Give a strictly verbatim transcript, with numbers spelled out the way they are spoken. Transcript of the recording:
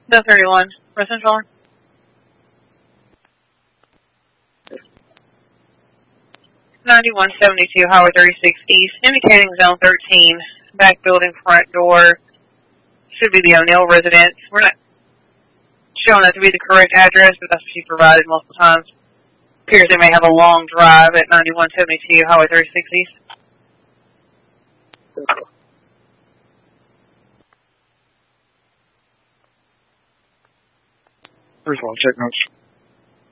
ten thirty-one, Central. ninety-one seventy-two, Highway thirty-six East, indicating zone thirteen, back building, front door, should be the O'Neill residence. We're not showing that to be the correct address, but that's what she provided multiple times. Appears they may have a long drive at ninety-one seventy-two, Highway thirty-six East. First of all, check notes.